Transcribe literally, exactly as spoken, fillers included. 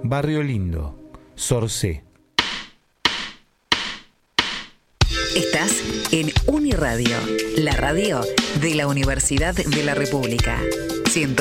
Barrio Lindo, Sorcé. Estás en Uniradio, la radio de la Universidad de la República.